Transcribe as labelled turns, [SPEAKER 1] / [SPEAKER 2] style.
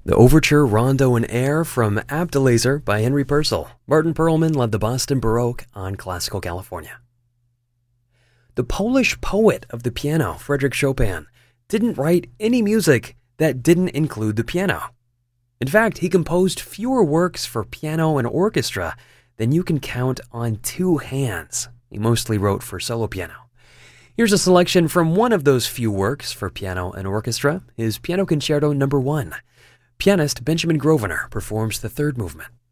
[SPEAKER 1] The Overture, Rondo, and Air from Abdelazer by Henry Purcell. Martin Perlman led the Boston Baroque on Classical California. The Polish poet of the piano, Frédéric Chopin, didn't write any music that didn't include the piano. In fact, he composed fewer works for piano and orchestra than you can count on two hands. He mostly wrote for solo piano. Here's a selection from one of those few works for piano and orchestra, his Piano Concerto No. 1. Pianist Benjamin Grosvenor performs the third movement.